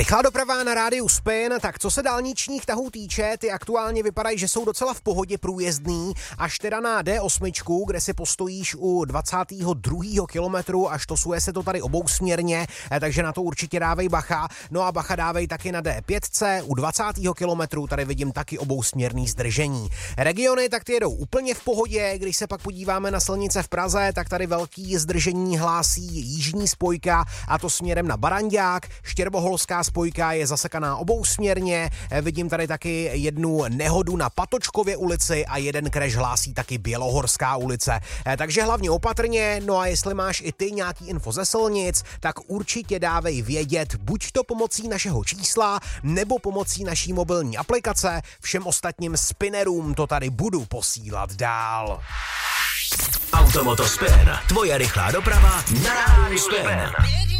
Rychlá doprava na rádiu Spin, tak co se dálničních tahů týče, ty aktuálně vypadají, že jsou docela v pohodě průjezdný, až teda na D8, kde si postojíš u 22. kilometru, až tosuje se to tady obousměrně, takže na to určitě dávej bacha. No a bacha dávej taky na D5, u 20. kilometru tady vidím taky obousměrný zdržení. Regiony tak ty jedou úplně v pohodě, když se pak podíváme na silnice v Praze, tak tady velký zdržení hlásí jižní spojka, a to směrem na Barandák. Štěrboholská spojka je zasekaná obousměrně, vidím tady taky jednu nehodu na Patočkově ulici a jeden crash hlásí taky Bělohorská ulice. Takže hlavně opatrně, no a jestli máš i ty nějaký info ze silnic, tak určitě dávej vědět, buď to pomocí našeho čísla, nebo pomocí naší mobilní aplikace. Všem ostatním spinnerům to tady budu posílat dál. Automoto Spin, tvoje rychlá doprava na rádiu Spin.